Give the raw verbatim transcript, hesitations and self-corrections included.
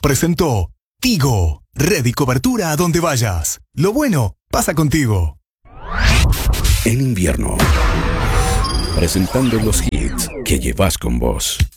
presentó Tigo. Red y cobertura a donde vayas. Lo bueno pasa contigo. En invierno, presentando los hits que llevas con vos.